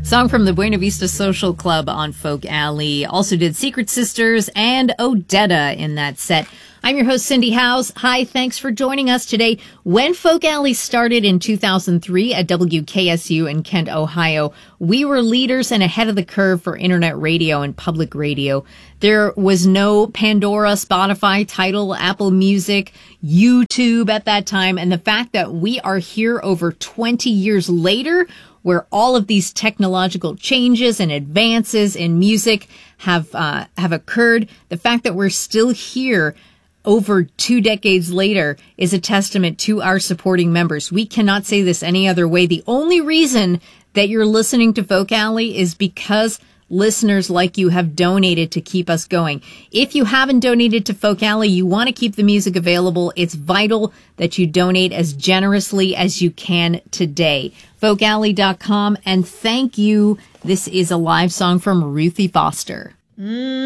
Song from the Buena Vista Social Club on Folk Alley. Also did Secret Sisters and Odetta in that set. I'm your host, Cindy Howes. Hi, thanks for joining us today. When Folk Alley started in 2003 at WKSU in Kent, Ohio, we were leaders and ahead of the curve for internet radio and public radio. There was no Pandora, Spotify, Tidal, Apple Music, YouTube at that time. And the fact that we are here over 20 years later, where all of these technological changes and advances in music have occurred, the fact that we're still here over 2 decades later is a testament to our supporting members. We cannot say this any other way. The only reason that you're listening to Folk Alley is because listeners like you have donated to keep us going. If you haven't donated to Folk Alley, you want to keep the music available. It's vital that you donate as generously as you can today. Folkalley.com, and thank you. This is a live song from Ruthie Foster.